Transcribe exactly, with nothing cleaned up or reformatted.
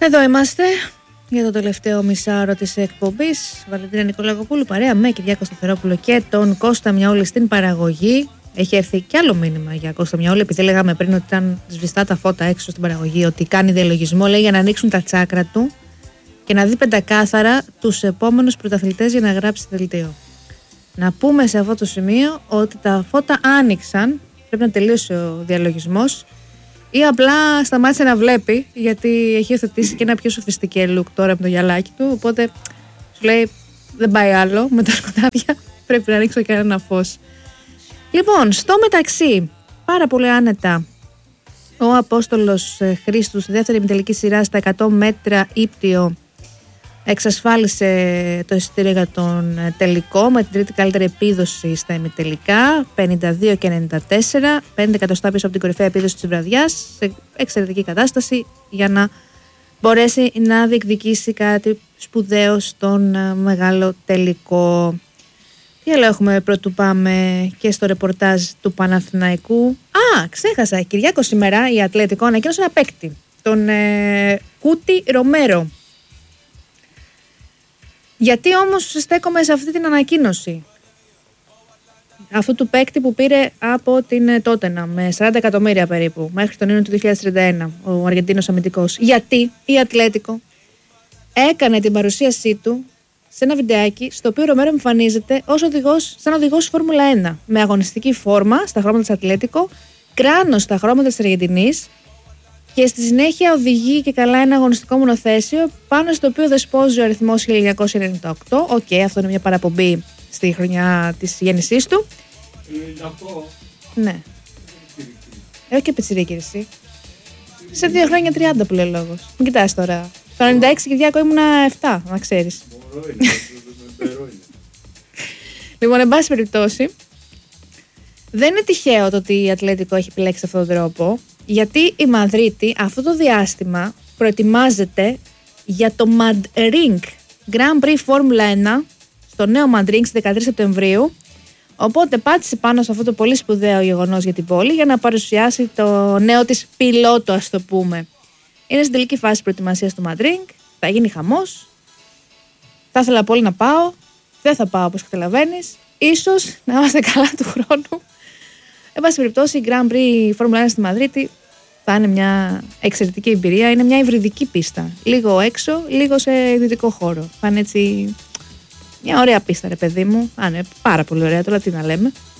Εδώ είμαστε για το τελευταίο μισάωρο της εκπομπής. Βαλεντίνα Νικολακοπούλου παρέα με Κυριάκο Σταθερόπουλο και τον Κώστα Μιαούλη στην παραγωγή. Έχει έρθει κι άλλο μήνυμα για Κώστα Μιαούλη, επειδή λέγαμε πριν ότι ήταν σβηστά τα φώτα έξω στην παραγωγή, ότι κάνει διαλογισμό, λέει, για να ανοίξουν τα τσάκρα του και να δει πεντακάθαρα τους επόμενους πρωταθλητές για να γράψει δελτίο. Να πούμε σε αυτό το σημείο ότι τα φώτα άνοιξαν, πρέπει να τελείωσε ο διαλογισμός, ή απλά σταμάτησε να βλέπει, γιατί έχει υιοθετήσει και ένα πιο σοφιστικέ look τώρα με το γυαλάκι του. Οπότε σου λέει δεν πάει άλλο με τα σκοτάδια, πρέπει να ανοίξω και ένα φως. Λοιπόν, στο μεταξύ, πάρα πολύ άνετα, ο Απόστολος Χρήστου στη δεύτερη ημιτελική σειρά στα εκατό μέτρα ύπτιο εξασφάλισε το εισιτήριο για τον τελικό με την τρίτη καλύτερη επίδοση στα ημιτελικά, πενήντα δύο και ενενήντα τέσσερα, πέντε εκατοστά πίσω από την κορυφαία επίδοση της βραδιάς, σε εξαιρετική κατάσταση για να μπορέσει να διεκδικήσει κάτι σπουδαίο στον μεγάλο τελικό. Τι άλλο έχουμε πρωτού πάμε και στο ρεπορτάζ του Παναθηναϊκού? Α, ξέχασα, Κυριάκο σήμερα η Ατλέτικο ανακοίνωσε ένα παίκτη, τον ε, Κούτι Ρομέρο. Γιατί όμως στέκομαι σε αυτή την ανακοίνωση αυτού του παίκτη που πήρε από την Τότενα με σαράντα εκατομμύρια περίπου μέχρι τον Ιούνιο του δύο χιλιάδες τριάντα ένα ο Αργεντίνος αμυντικός? Γιατί η Ατλέτικο έκανε την παρουσίασή του σε ένα βιντεάκι στο οποίο ο Ρομέρο εμφανίζεται ως οδηγός, σαν οδηγός Φόρμουλα ένα, με αγωνιστική φόρμα στα χρώματα της Ατλέτικο, κράνος στα χρώματα της Αργεντινής, και στη συνέχεια οδηγεί και καλά ένα αγωνιστικό μονοθέσιο πάνω στο οποίο δεσπόζει ο αριθμός χίλια εννιακόσια ενενήντα οκτώ. Οκ, okay, αυτό είναι μια παραπομπή στη χρονιά της γέννησής του. ενενήντα οκτώ. Ναι. Έχω και πιτσιρίκι εσύ. Σε δύο χρόνια τριάντα που λέει ο λόγος. Μην κοιτάς τώρα. Το ενενήντα έξι, Κυριάκο, ήμουνα επτά, να ξέρεις. Λοιπόν, εν πάση περιπτώσει, δεν είναι τυχαίο το ότι η Ατλέτικο έχει επιλέξει αυτόν τον τρόπο, γιατί η Μαδρίτη αυτό το διάστημα προετοιμάζεται για το Madrid Grand Prix Φόρμουλα ένα στο νέο Madrid στις δεκατρείς Σεπτεμβρίου. Οπότε πάτησε πάνω σε αυτό το πολύ σπουδαίο γεγονός για την πόλη για να παρουσιάσει το νέο της πιλότο, ας το πούμε. Είναι στην τελική φάση προετοιμασίας του Madrid, θα γίνει χαμός. Θα ήθελα πολύ να πάω, δεν θα πάω όπως καταλαβαίνεις. Ίσως να είμαστε καλά του χρόνου. Εν πάση περιπτώσει, η Grand Prix Φόρμουλα ένα στη Μαδρίτη θα είναι μια εξαιρετική εμπειρία. Είναι μια υβριδική πίστα. Λίγο έξω, λίγο σε ιδιωτικό χώρο. Θα είναι έτσι μια ωραία πίστα, ρε παιδί μου. Θα είναι πάρα πολύ ωραία, τώρα τι να λέμε.